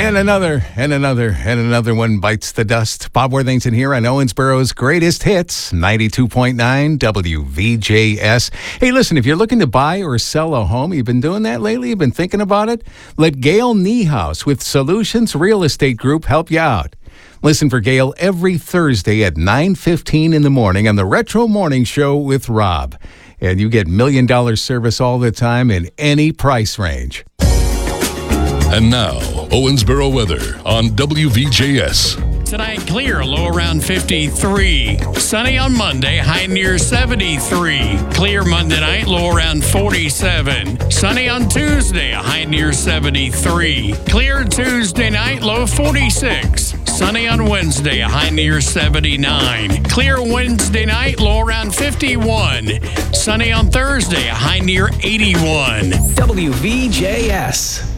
And another one bites the dust. Bob Worthington here on Owensboro's Greatest Hits, 92.9 WVJS. Hey, listen, if you're looking to buy or sell a home, you've been doing that lately? You've been thinking about it? Let Gail Niehaus with Solutions Real Estate Group help you out. Listen for Gail every Thursday at 9:15 in the morning on the Retro Morning Show with Rob. And you get $1 million service all the time in any price range. And now, Owensboro weather on WVJS. Tonight, clear, low around 53. Sunny on Monday, high near 73. Clear Monday night, low around 47. Sunny on Tuesday, a high near 73. Clear Tuesday night, low 46. Sunny on Wednesday, a high near 79. Clear Wednesday night, low around 51. Sunny on Thursday, a high near 81. WVJS.